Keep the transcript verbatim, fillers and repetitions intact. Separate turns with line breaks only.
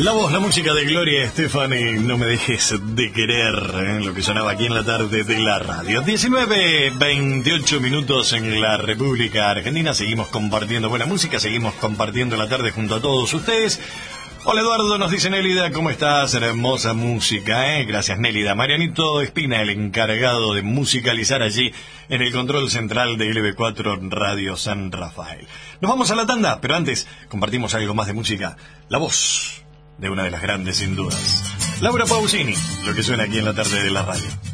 La voz, la música de Gloria Estefan y No me dejes de querer, ¿eh? Lo que sonaba aquí en la tarde de la radio. diecinueve, veintiocho minutos en la República Argentina. Seguimos compartiendo buena música, seguimos compartiendo la tarde junto a todos ustedes. Hola Eduardo, nos dice Nélida, ¿cómo estás? Hermosa música, ¿eh? Gracias Nélida. Marianito Espina, el encargado de musicalizar allí en el control central de L B cuatro Radio San Rafael. Nos vamos a la tanda, pero antes compartimos algo más de música. La voz de una de las grandes sin dudas, Laura Pausini, lo que suena aquí en la tarde de la radio.